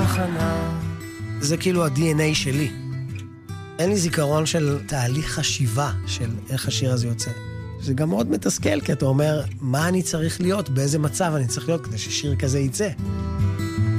תחנה. זה כאילו ה-DNA שלי. אין לי זיכרון של תהליך חשיבה של איך השיר הזה יוצא. זה גם מאוד מתסכל, כי אתה אומר, מה אני צריך להיות, באיזה מצב אני צריך להיות כדי ששיר כזה יצא.